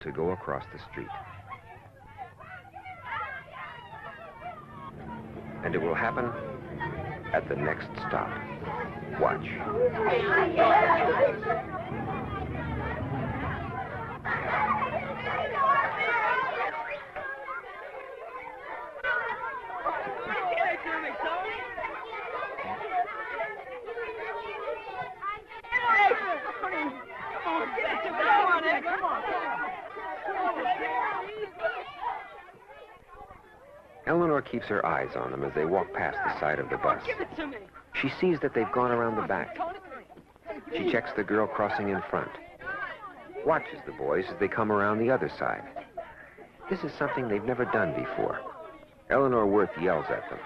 to go across the street. And it will happen at the next stop. Watch. Eleanor keeps her eyes on them as they walk past the side of the bus. She sees that they've gone around the back. She checks the girl crossing in front. Watches the boys as they come around the other side. This is something they've never done before. Eleanor Worth yells at them.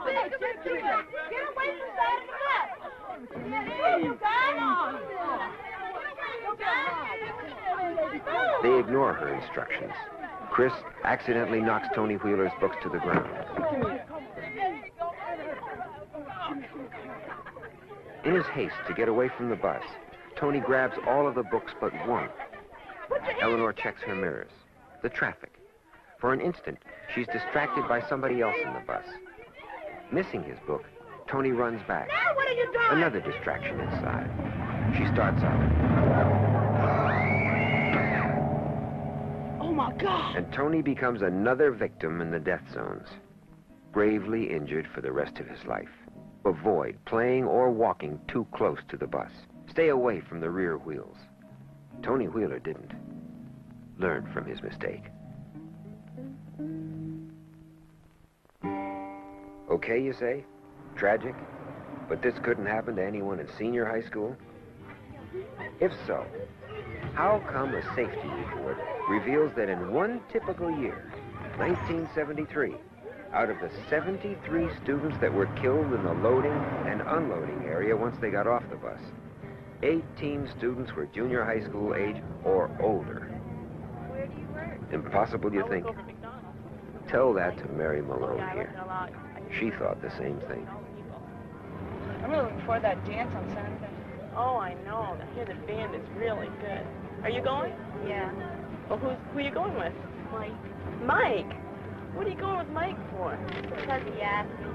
They ignore her instructions. Chris accidentally knocks Tony Wheeler's books to the ground. In his haste to get away from the bus, Tony grabs all of the books but one. Eleanor checks her mirrors. The traffic. For an instant, she's distracted by somebody else in the bus. Missing his book, Tony runs back. Now what are you doing? Another distraction inside. She starts out. Oh, my God. And Tony becomes another victim in the death zones. Gravely injured for the rest of his life. Avoid playing or walking too close to the bus. Stay away from the rear wheels. Tony Wheeler didn't. Learn from his mistake. Okay, you say? Tragic? But this couldn't happen to anyone in senior high school? If so, how come a safety report reveals that in one typical year, 1973, out of the 73 students that were killed in the loading and unloading area once they got off the bus, 18 students were junior high school age or older? Where do you work? Impossible, you think? Tell that to Mary Malone here. She thought the same thing. I'm really looking forward to that dance on Saturday. Oh, I know. I hear the band is really good. Are you going? Yeah. Well, who are you going with? Mike. Mike? What are you going with Mike for? Because he asked me.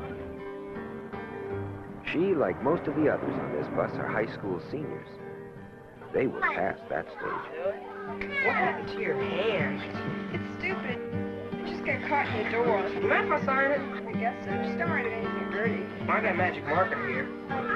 She, like most of the others on this bus, are high school seniors. They were past that stage. What happened to your hair? It's stupid. It just got caught in the door. You mind if I sign it? I guess so. Just don't write anything dirty. I got a magic marker here.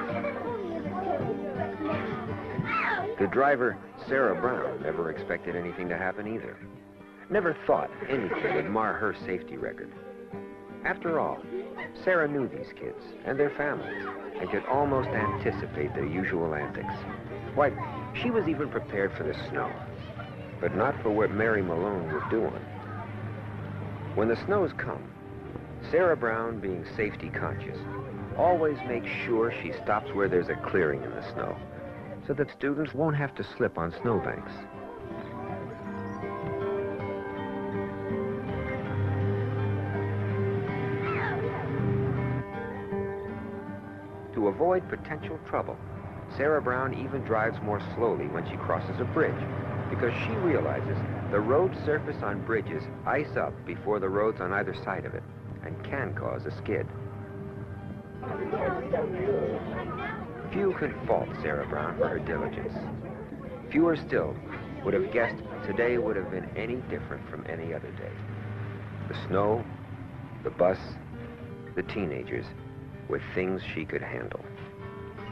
The driver, Sarah Brown, never expected anything to happen either. Never thought anything would mar her safety record. After all, Sarah knew these kids and their families and could almost anticipate their usual antics. Why, she was even prepared for the snow, but not for what Mary Malone was doing. When the snows come, Sarah Brown, being safety conscious, always makes sure she stops where there's a clearing in the snow, so that students won't have to slip on snowbanks. To avoid potential trouble, Sarah Brown even drives more slowly when she crosses a bridge, because she realizes the road surface on bridges ice up before the roads on either side of it, and can cause a skid. Few could fault Sarah Brown for her diligence. Fewer still would have guessed today would have been any different from any other day. The snow, the bus, the teenagers were things she could handle.